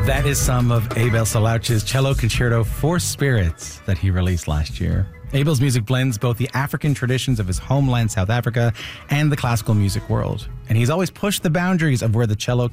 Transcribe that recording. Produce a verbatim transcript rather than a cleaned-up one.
That is some of Abel Salauch's cello concerto for spirits that he released last year. Abel's music blends both the African traditions of his homeland, South Africa, and the classical music world. And he's always pushed the boundaries of where the cello